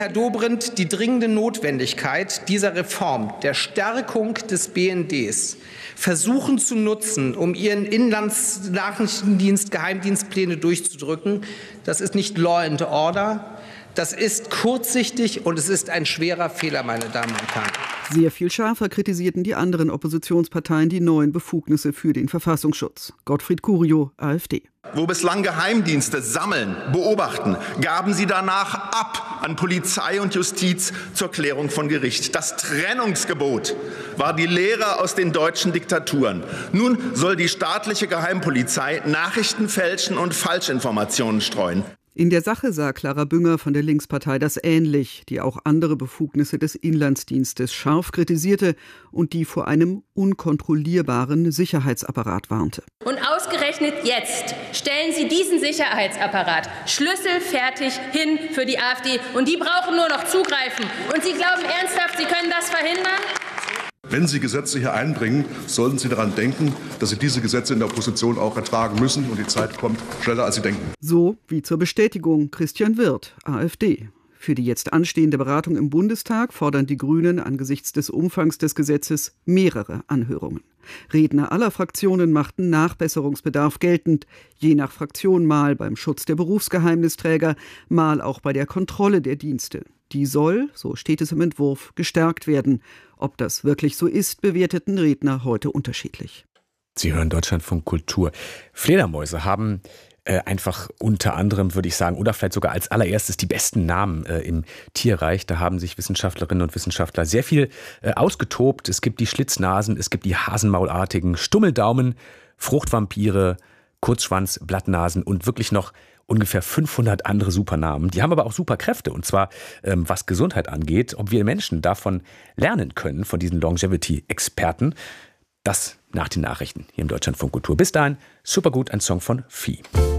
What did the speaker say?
Herr Dobrindt, die dringende Notwendigkeit dieser Reform, der Stärkung des BNDs, versuchen zu nutzen, um ihren Inlandsnachrichtendienst, Geheimdienstpläne durchzudrücken, das ist nicht Law and Order. Das ist kurzsichtig und es ist ein schwerer Fehler, meine Damen und Herren. Sehr viel schärfer kritisierten die anderen Oppositionsparteien die neuen Befugnisse für den Verfassungsschutz. Gottfried Curio, AfD. Wo bislang Geheimdienste sammeln, beobachten, gaben sie danach ab an Polizei und Justiz zur Klärung von Gericht. Das Trennungsgebot war die Lehre aus den deutschen Diktaturen. Nun soll die staatliche Geheimpolizei Nachrichten fälschen und Falschinformationen streuen. In der Sache sah Clara Bünger von der Linkspartei das ähnlich, die auch andere Befugnisse des Inlandsdienstes scharf kritisierte und die vor einem unkontrollierbaren Sicherheitsapparat warnte. Und ausgerechnet jetzt stellen Sie diesen Sicherheitsapparat schlüsselfertig hin für die AfD. Und die brauchen nur noch zugreifen. Und Sie glauben ernsthaft, Sie können das verhindern? Wenn Sie Gesetze hier einbringen, sollten Sie daran denken, dass Sie diese Gesetze in der Opposition auch ertragen müssen. Und die Zeit kommt schneller, als Sie denken. So wie zur Bestätigung Christian Wirth, AfD. Für die jetzt anstehende Beratung im Bundestag fordern die Grünen angesichts des Umfangs des Gesetzes mehrere Anhörungen. Redner aller Fraktionen machten Nachbesserungsbedarf geltend, je nach Fraktion mal beim Schutz der Berufsgeheimnisträger, mal auch bei der Kontrolle der Dienste. Die soll, so steht es im Entwurf, gestärkt werden. Ob das wirklich so ist, bewerteten Redner heute unterschiedlich. Sie hören Deutschlandfunk Kultur. Fledermäuse haben einfach unter anderem, würde ich sagen, oder vielleicht sogar als allererstes die besten Namen im Tierreich. Da haben sich Wissenschaftlerinnen und Wissenschaftler sehr viel ausgetobt. Es gibt die Schlitznasen, es gibt die Hasenmaulartigen, Stummeldaumen, Fruchtvampire, Kurzschwanz, Blattnasen und wirklich noch ungefähr 500 andere Supernamen. Die haben aber auch Superkräfte, und zwar was Gesundheit angeht. Ob wir Menschen davon lernen können, von diesen Longevity-Experten, das nach den Nachrichten hier im Deutschlandfunk Kultur. Bis dahin, Supergut, ein Song von Vieh.